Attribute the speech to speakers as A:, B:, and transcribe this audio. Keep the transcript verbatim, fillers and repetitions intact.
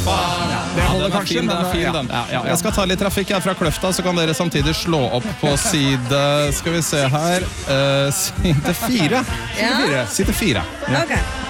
A: Det holder kanskje,
B: fin,
A: men
B: den er fin,
A: ja.
B: den.
A: Ja, ja, ja.
B: Jeg skal ta litt trafikk her fra Kløfta, så kan dere samtidig slå opp på side, skal vi se her, uh, side fire.
C: Ja.
B: Side fire.
C: Ok.